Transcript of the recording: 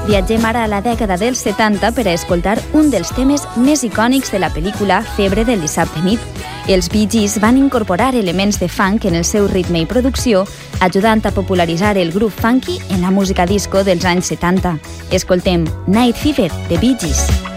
Viatgem ara a la dècada dels 70 per a escoltar un dels temes més icònics de la pel·lícula Febre del dissabte nit. Els Bee Gees van incorporar elements de funk en el seu ritme i producció, ajudant a popularitzar el groove funky en la música disco dels anys 70. Escoltem Night Fever de Bee Gees.